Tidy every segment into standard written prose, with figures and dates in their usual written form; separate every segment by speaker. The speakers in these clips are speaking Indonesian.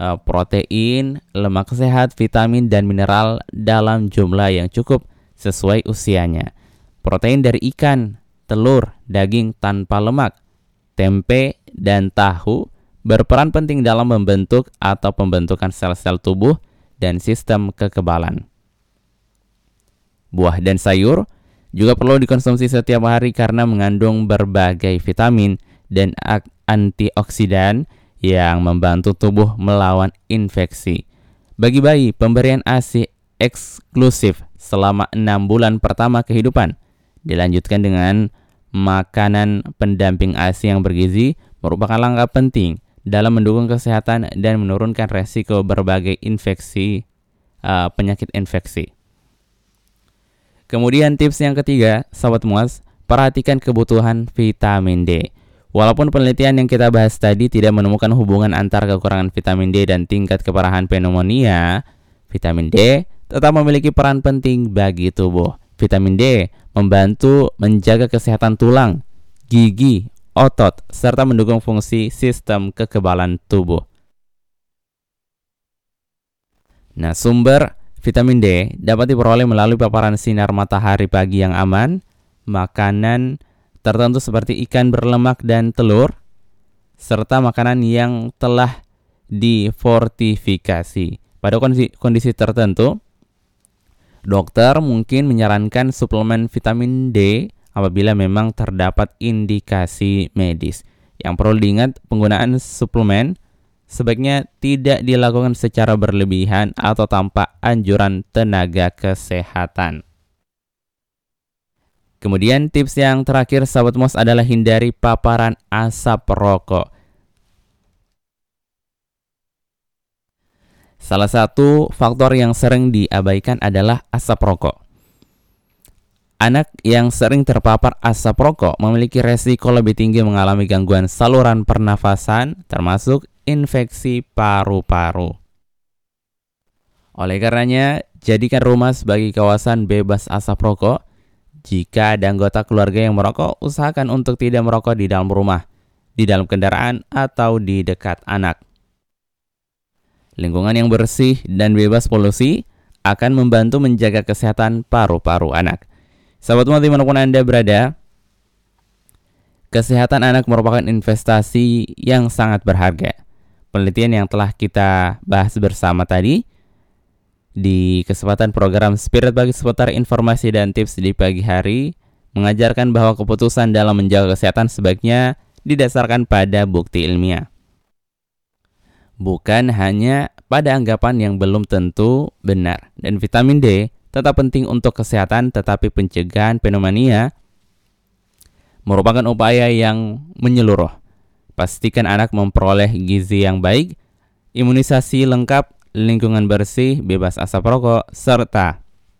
Speaker 1: protein, lemak sehat, vitamin, dan mineral dalam jumlah yang cukup sesuai usianya. Protein dari ikan, telur, daging tanpa lemak, tempe, dan tahu berperan penting dalam membentuk atau pembentukan sel-sel tubuh dan sistem kekebalan. Buah dan sayur juga perlu dikonsumsi setiap hari karena mengandung berbagai vitamin dan antioksidan yang membantu tubuh melawan infeksi. Bagi bayi, pemberian ASI eksklusif selama 6 bulan pertama kehidupan, dilanjutkan dengan makanan pendamping ASI yang bergizi, merupakan langkah penting dalam mendukung kesehatan dan menurunkan resiko berbagai penyakit infeksi. Kemudian tips yang ketiga, Sobat Muaz, perhatikan kebutuhan vitamin D. Walaupun penelitian yang kita bahas tadi tidak menemukan hubungan antara kekurangan vitamin D dan tingkat keparahan pneumonia, vitamin D tetap memiliki peran penting bagi tubuh. Vitamin D membantu menjaga kesehatan tulang, gigi, otot, serta mendukung fungsi sistem kekebalan tubuh. Nah, sumber vitamin D dapat diperoleh melalui paparan sinar matahari pagi yang aman, makanan tertentu seperti ikan berlemak dan telur, serta makanan yang telah difortifikasi. Pada kondisi tertentu, dokter mungkin menyarankan suplemen vitamin D apabila memang terdapat indikasi medis. Yang perlu diingat, penggunaan suplemen sebaiknya tidak dilakukan secara berlebihan atau tanpa anjuran tenaga kesehatan. Kemudian tips yang terakhir, Sahabat Muaz, adalah hindari paparan asap rokok. Salah satu faktor yang sering diabaikan adalah asap rokok. Anak yang sering terpapar asap rokok memiliki resiko lebih tinggi mengalami gangguan saluran pernafasan, termasuk infeksi paru-paru. Oleh karenanya, jadikan rumah sebagai kawasan bebas asap rokok. Jika ada anggota keluarga yang merokok, usahakan untuk tidak merokok di dalam rumah, di dalam kendaraan, atau di dekat anak. Lingkungan yang bersih dan bebas polusi akan membantu menjaga kesehatan paru-paru anak. Sahabat Muaz, dimanapun Anda berada, kesehatan anak merupakan investasi yang sangat berharga. Penelitian yang telah kita bahas bersama tadi di kesempatan program Spirit Pagi seputar informasi dan tips di pagi hari mengajarkan bahwa keputusan dalam menjaga kesehatan sebaiknya didasarkan pada bukti ilmiah, bukan hanya pada anggapan yang belum tentu benar. Dan vitamin D tetap penting untuk kesehatan, tetapi pencegahan pneumonia merupakan upaya yang menyeluruh. Pastikan anak memperoleh gizi yang baik, imunisasi lengkap, lingkungan bersih, bebas asap rokok, serta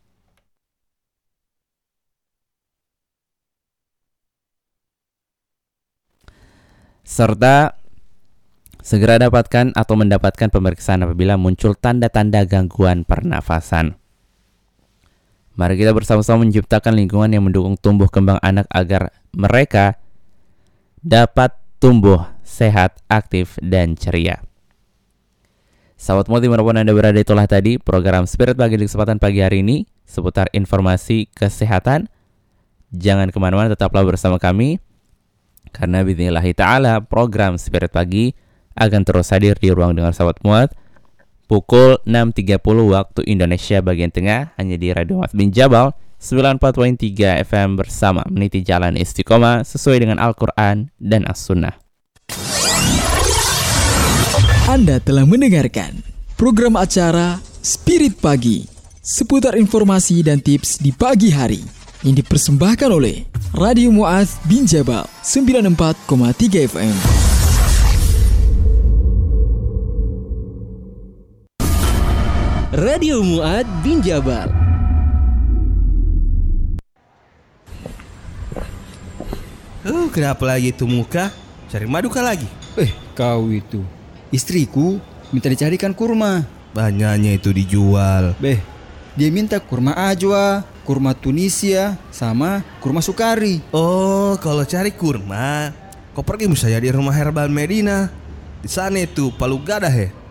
Speaker 1: segera dapatkan atau mendapatkan pemeriksaan apabila muncul tanda-tanda gangguan pernafasan. Mari kita bersama-sama menciptakan lingkungan yang mendukung tumbuh kembang anak agar mereka dapat tumbuh sehat, aktif, dan ceria. Sahabat Muaz, dimanapun Anda berada, itulah tadi program Spirit Pagi di kesempatan pagi hari ini seputar informasi kesehatan. Jangan kemana-mana, tetaplah bersama kami, karena bismillahi ta'ala program Spirit Pagi akan terus hadir di ruang dengar Sahabat Muaz pukul 6.30 waktu Indonesia bagian tengah, hanya di Radio Muaz bin Jabal 94.3 FM bersama meniti jalan istiqomah sesuai dengan Al-Quran dan As-Sunnah.
Speaker 2: Anda telah mendengarkan program acara Spirit Pagi seputar informasi dan tips di pagi hari yang dipersembahkan oleh Radio Muaz bin Jabal 94,3 FM.
Speaker 3: Radio Muaz bin Jabal.
Speaker 4: Kenapa lagi itu muka? Cari madu kah lagi?
Speaker 5: Kau itu. Istriku minta dicarikan kurma.
Speaker 4: Banyaknya itu dijual.
Speaker 5: Dia minta kurma ajwa, kurma Tunisia, sama kurma sukari.
Speaker 4: Oh, kalau cari kurma, kau pergi misalnya di rumah Herbal Medina. Di sana itu Palu Gadah